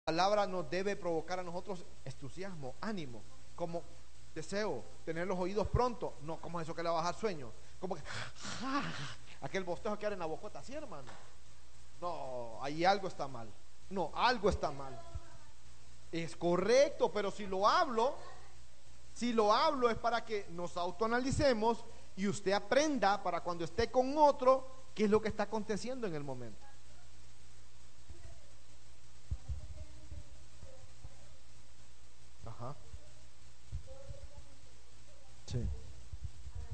palabra nos debe provocar a nosotros entusiasmo, ánimo, como deseo, tener los oídos pronto. No, como eso que le va a bajar sueño, como que aquel bostezo que hay en la bocota, así, hermano. No, ahí algo está mal. No, algo está mal. Es correcto, pero si lo hablo es para que nos autoanalicemos y usted aprenda para cuando esté con otro qué es lo que está aconteciendo en el momento. Ajá. Sí.